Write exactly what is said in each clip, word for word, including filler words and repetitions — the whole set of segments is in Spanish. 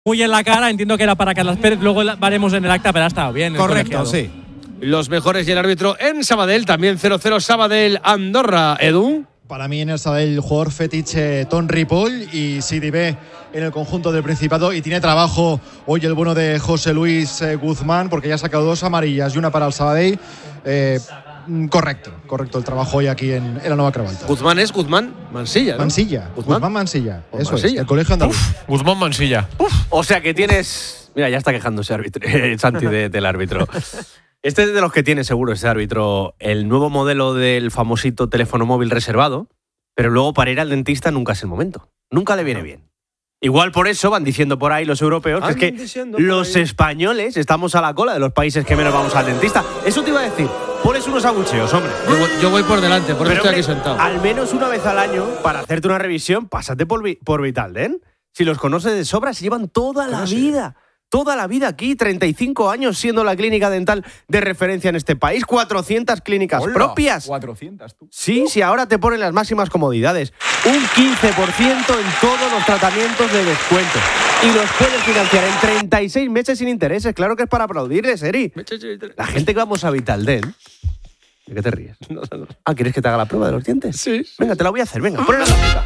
muy en la cara. Entiendo que era para Carlos Pérez. Luego veremos en el acta, pero ha estado bien. Correcto, sí. Los mejores y el árbitro en Sabadell. También cero cero Sabadell Andorra. Edu. Para mí en el Sabadell el jugador fetiche Ton Ripoll y Sidi B en el conjunto del Principado, y tiene trabajo hoy el bueno de José Luis eh, Guzmán, porque ya ha sacado dos amarillas y una para el Sabadell. Eh, correcto, correcto el trabajo hoy aquí en, en la Nueva Cravalta. Guzmán es Guzmán Mansilla, ¿no? Mansilla, Guzmán, Guzmán Mansilla, o eso Mansilla. es, el colegio andaluz. Uf, Guzmán Mansilla. Uf. O sea que tienes… Mira, ya está quejándose árbitro, Santi de, del árbitro. Este es de los que tiene seguro ese árbitro el nuevo modelo del famosito teléfono móvil reservado, pero luego para ir al dentista nunca es el momento. Nunca le viene bien. Igual por eso van diciendo por ahí los europeos que es que los españoles estamos a la cola de los países que menos vamos al dentista. Eso te iba a decir. Pones unos abucheos, hombre. Yo voy, yo voy por delante, por eso estoy aquí sentado. Al menos una vez al año, para hacerte una revisión, pásate por, por Vitaldent. Si los conoces de sobra, se llevan toda la vida. Toda la vida aquí, treinta y cinco años siendo la clínica dental de referencia en este país, cuatrocientas clínicas Hola, propias. cuatrocientas, tú. Sí, sí, ahora te ponen las máximas comodidades. Un quince por ciento en todos los tratamientos de descuento. Y los puedes financiar en treinta y seis meses sin intereses. Claro que es para aplaudirles, Eri. La gente que vamos a Vitaldent… ¿De qué te ríes? No, no, no. Ah, ¿quieres que te haga la prueba de los dientes? Sí. Venga, te la voy a hacer, venga, ponle la música.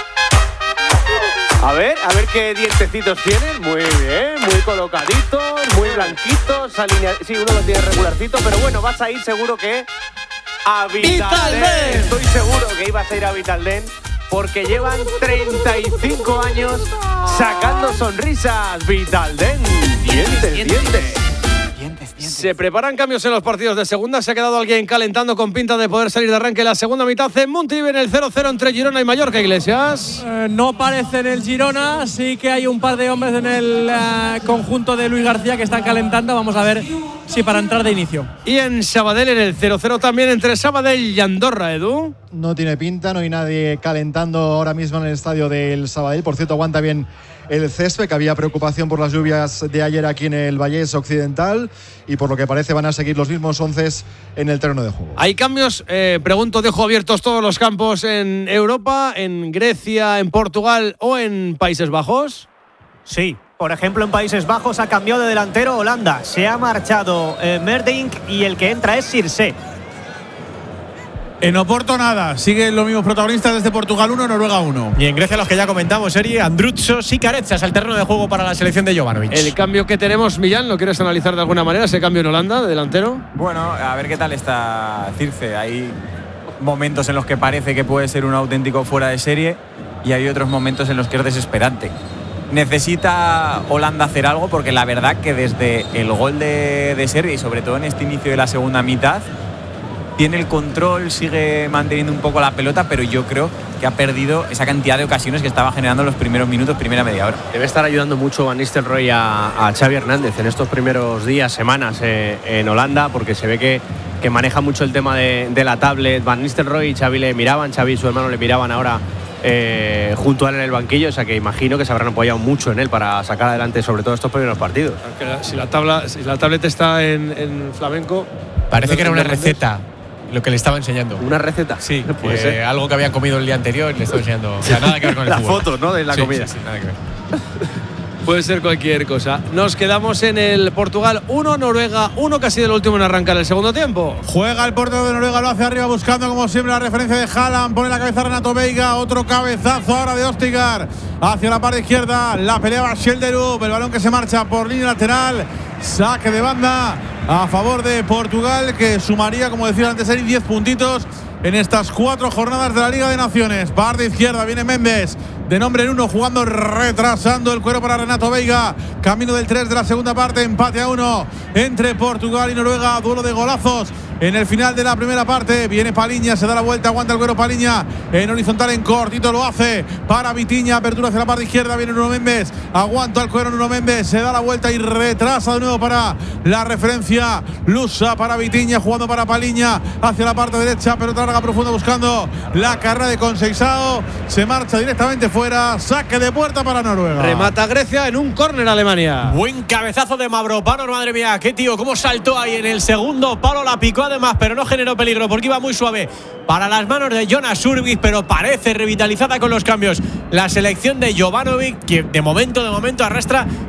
A ver, a ver qué dientecitos tienen. Muy bien, muy colocaditos, muy blanquitos. Alinea... Sí, uno lo tiene regularcito, pero bueno, vas a ir seguro que a Vitaldent. Estoy seguro que ibas a ir a Vitaldent porque llevan treinta y cinco años sacando sonrisas. Vitaldent, dientes, dientes. Se preparan cambios en los partidos de segunda. Se ha quedado alguien calentando con pinta de poder salir de arranque la segunda mitad. En Montilivi en el cero cero entre Girona y Mallorca, Iglesias. Eh, no parece en el Girona. Sí que hay un par de hombres en el uh, conjunto de Luis García que están calentando. Vamos a ver si para entrar de inicio. Y en Sabadell en el cero cero también entre Sabadell y Andorra, Edu. No tiene pinta, no hay nadie calentando ahora mismo en el estadio del Sabadell. Por cierto, aguanta bien el césped, que había preocupación por las lluvias de ayer aquí en el Vallés Occidental, y por lo que parece van a seguir los mismos once en el terreno de juego. ¿Hay cambios? Eh, pregunto, dejo abiertos todos los campos en Europa, en Grecia, en Portugal o en Países Bajos. Sí, por ejemplo en Países Bajos ha cambiado de delantero Holanda. Se ha marchado eh, Merdink y el que entra es Sirse. En Oporto nada, siguen los mismos protagonistas desde Portugal uno, Noruega uno. Y en Grecia los que ya comentamos, Eri, Andrutsos y Carezas al terreno de juego para la selección de Jovanovic. El cambio que tenemos, Millán, ¿lo quieres analizar de alguna manera, ese cambio en Holanda de delantero? Bueno, a ver qué tal está Circe. Hay momentos en los que parece que puede ser un auténtico fuera de serie y hay otros momentos en los que es desesperante. Necesita Holanda hacer algo porque la verdad que desde el gol de, de Serbia y sobre todo en este inicio de la segunda mitad tiene el control, sigue manteniendo un poco la pelota, pero yo creo que ha perdido esa cantidad de ocasiones que estaba generando en los primeros minutos, primera media hora. Debe estar ayudando mucho Van Nistelrooy a, a Xavi Hernández en estos primeros días, semanas eh, en Holanda, porque se ve que, que maneja mucho el tema de, de la tablet. Van Nistelrooy y Xavi le miraban, Xavi y su hermano le miraban ahora eh, junto a él en el banquillo, o sea que imagino que se habrán apoyado mucho en él para sacar adelante sobre todo estos primeros partidos. Si la, tabla, si la tablet está en, en flamenco… Parece que era una receta lo que le estaba enseñando. ¿Una receta? Sí, puede eh, ser. Algo que habían comido el día anterior y le estaba enseñando. O sea, nada que ver con el la fútbol. foto, ¿no? De la sí, comida. Sí, sí, nada que ver. Puede ser cualquier cosa. Nos quedamos en el Portugal uno, Noruega uno, que ha sido el último en arrancar el segundo tiempo. Juega el portero de Noruega, lo hace arriba buscando como siempre la referencia de Haaland. Pone la cabeza Renato Veiga, otro cabezazo ahora de Ostigar hacia la parte izquierda. La peleaba Schelderup, el balón que se marcha por línea lateral. Saque de banda a favor de Portugal, que sumaría, como decía antes, diez puntitos en estas cuatro jornadas de la Liga de Naciones. Parte izquierda, viene Méndez, de nombre en uno, jugando, retrasando el cuero para Renato Veiga. Camino del tres de la segunda parte, empate a uno entre Portugal y Noruega. Duelo de golazos en el final de la primera parte. Viene Paliña, se da la vuelta, aguanta el cuero Paliña en horizontal, en cortito lo hace para Vitinha. Apertura hacia la parte izquierda, viene Nuno Méndez, aguanta el cuero Nuno Méndez, se da la vuelta y retrasa de nuevo para la referencia lusa, para Vitinha, jugando para Paliña hacia la parte derecha, pero larga profunda buscando la carrera de Conceição. Se marcha directamente fuera, saque de puerta para Noruega. Remata Grecia en un córner Alemania. Buen cabezazo de Mavropanos, madre mía, qué tío, cómo saltó ahí en el segundo palo, la picó además, pero no generó peligro porque iba muy suave para las manos de Jonas Urbich, pero parece revitalizada con los cambios la selección de Jovanovic, que de momento, de momento arrastra